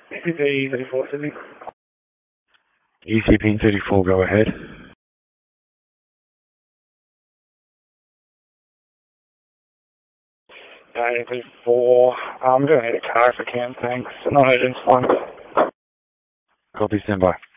ECP 34 Sydney. ECP 34, go ahead. ECP 34, I'm going to need a car if I can, thanks. Not urgent, fine. Copy, stand by.